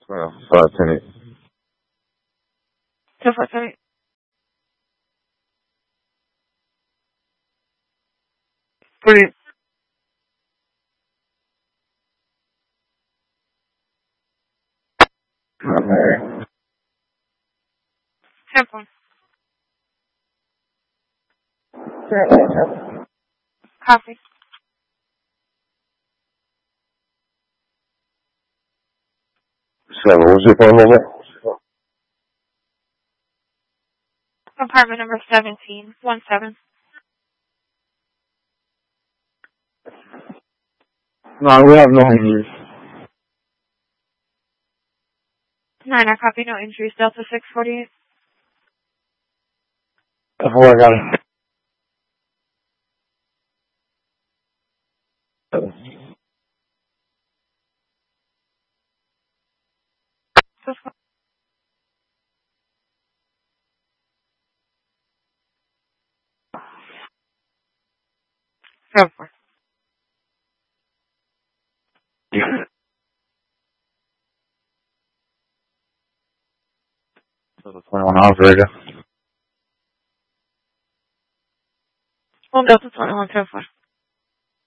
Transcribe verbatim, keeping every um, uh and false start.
Well, five, ten, eight. Two, four, three. Three. Okay. Temple. Seven. Coffee. What's your phone number? Apartment number seventeen. One seven. No, we have no injuries. Nine, I copy, no injuries. Delta six forty-eight. That's what I got it. Seven, four. twenty-one operator. Well, Delta twenty-one, seven, four.